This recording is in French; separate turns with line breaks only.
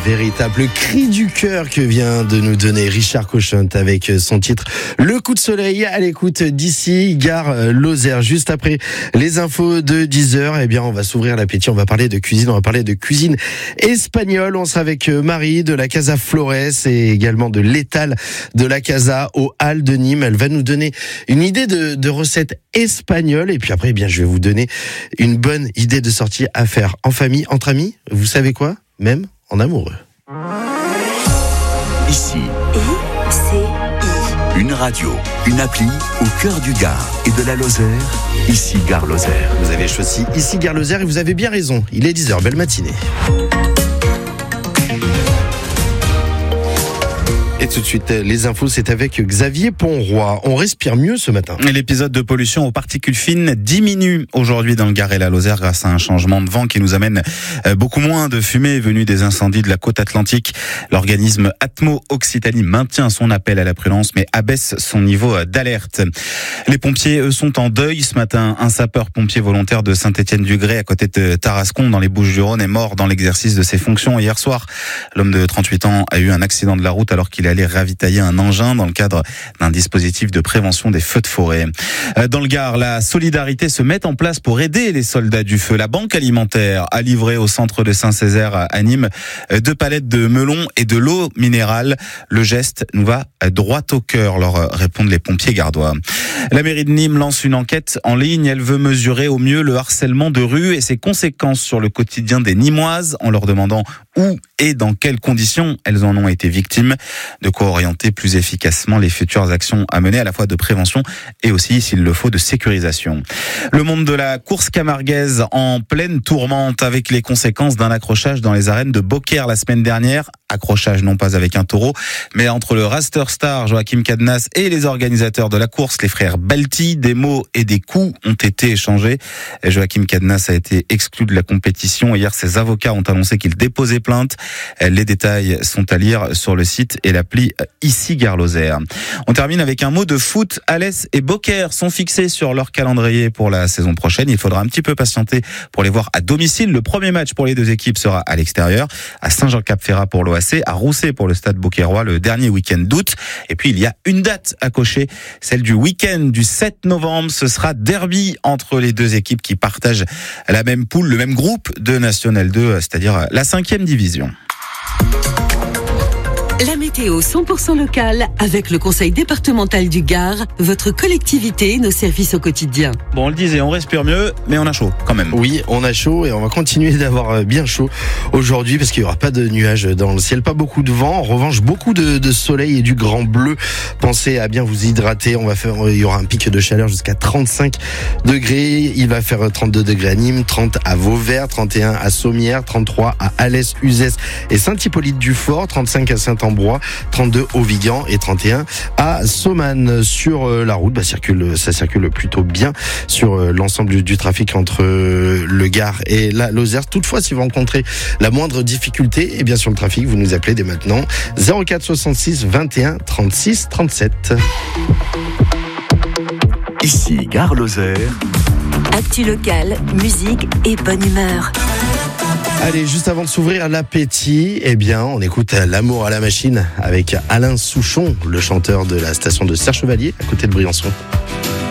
véritable cri du cœur que vient de nous donner Richard Cochante avec son titre Le coup de soleil à l'écoute d'ici, gare Lozère. Juste après les infos de 10h, eh bien, on va s'ouvrir l'appétit. On va parler de cuisine espagnole. On sera avec Marie de la Casa Flores et également de l'étal de la Casa aux Halles de Nîmes. Elle va nous donner une idée de recette espagnole. Et puis après, eh bien, je vais vous donner une bonne idée de sortie à faire en famille, entre amis. Vous savez quoi? Même en amoureux.
Ici, une radio, une appli au cœur du Gard et de la Lozère. Ici, Gare Lozère.
Vous avez choisi Ici, Gare Lozère et vous avez bien raison. Il est 10h, belle matinée. Et tout de suite, les infos, c'est avec Xavier Ponroy. On respire mieux ce matin.
L'épisode de pollution aux particules fines diminue aujourd'hui dans le Gard et la Lozère grâce à un changement de vent qui nous amène beaucoup moins de fumée venue des incendies de la côte atlantique. L'organisme Atmo Occitanie maintient son appel à la prudence mais abaisse son niveau d'alerte. Les pompiers, eux, sont en deuil ce matin. Un sapeur-pompier volontaire de Saint-Étienne-du-Grès à côté de Tarascon dans les Bouches-du-Rhône est mort dans l'exercice de ses fonctions hier soir. L'homme de 38 ans a eu un accident de la route alors qu'il allait ravitailler un engin dans le cadre d'un dispositif de prévention des feux de forêt. Dans le Gard, la solidarité se met en place pour aider les soldats du feu. La Banque alimentaire a livré au centre de Saint-Césaire à Nîmes 2 palettes de melons et de l'eau minérale. Le geste nous va droit au cœur, leur répondent les pompiers gardois. La mairie de Nîmes lance une enquête en ligne. Elle veut mesurer au mieux le harcèlement de rue et ses conséquences sur le quotidien des Nîmoises en leur demandant où et dans quelles conditions elles en ont été victimes. De quoi orienter plus efficacement les futures actions à mener, à la fois de prévention et aussi, s'il le faut, de sécurisation. Le monde de la course camarguaise en pleine tourmente avec les conséquences d'un accrochage dans les arènes de Beaucaire la semaine dernière. Accrochage non pas avec un taureau, mais entre le raster star Joachim Cadnas et les organisateurs de la course, les frères Balti. Des mots et des coups ont été échangés. Joachim Cadnas a été exclu de la compétition. Hier, ses avocats ont annoncé qu'il déposait plainte. Les détails sont à lire sur le site et l'appli Ici Gare Lozère. On termine avec un mot de foot. Alès et Beaucaire sont fixés sur leur calendrier pour la saison prochaine. Il faudra un petit peu patienter pour les voir à domicile. Le premier match pour les deux équipes sera à l'extérieur, à Saint-Jean-Cap-Ferrat pour l'OAC, à Rousset pour le Stade Beaucairois le dernier week-end d'août. Et puis il y a une date à cocher, celle du week-end du 7 novembre. Ce sera derby entre les deux équipes qui partagent la même poule, le même groupe de National 2, c'est-à-dire la 5e division.
La météo 100% locale avec le conseil départemental du Gard, votre collectivité, nos services au quotidien.
Bon, on le disait, on respire mieux, mais on a chaud quand même.
Oui, on a chaud et on va continuer d'avoir bien chaud aujourd'hui parce qu'il n'y aura pas de nuages dans le ciel, pas beaucoup de vent. En revanche, beaucoup de soleil et du grand bleu. Pensez à bien vous hydrater. Il y aura un pic de chaleur jusqu'à 35 degrés. Il va faire 32 degrés à Nîmes, 30 à Vauvert, 31 à Sommières, 33 à Alès, Uzès et Saint-Hippolyte-du-Fort, 35 à Saint-Ambrois, 32 au Vigan et 31 à Saumanne. Sur la route, ça circule plutôt bien sur l'ensemble du trafic entre le Gard et la Lozère. Toutefois, si vous rencontrez la moindre difficulté, eh bien sur le trafic, vous nous appelez dès maintenant 04 66 21 36 37.
Ici, Gare Lozère.
Actu locale, musique et bonne humeur.
Allez, juste avant de s'ouvrir l'appétit, eh bien, on écoute L'amour à la machine avec Alain Souchon, le chanteur de la station de Serre-Chevalier, à côté de Briançon.